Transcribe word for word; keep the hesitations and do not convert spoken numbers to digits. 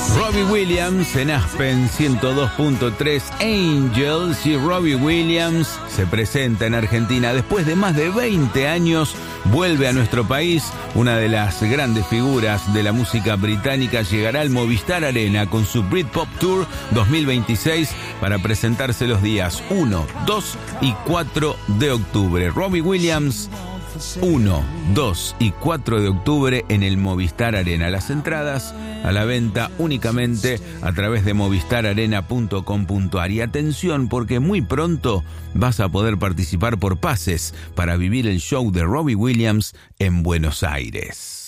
Robbie Williams en Aspen ciento dos punto tres Angels, y Robbie Williams se presenta en Argentina después de más de veinte años. Vuelve a nuestro país. Una de las grandes figuras de la música británica llegará al Movistar Arena con su Britpop Tour dos mil veintiséis para presentarse los días uno, dos y cuatro de octubre. Robbie Williams, uno, dos y cuatro de octubre en el Movistar Arena. Las entradas a la venta únicamente a través de movistar arena punto com punto a r. Y atención, porque muy pronto vas a poder participar por pases para vivir el show de Robbie Williams en Buenos Aires.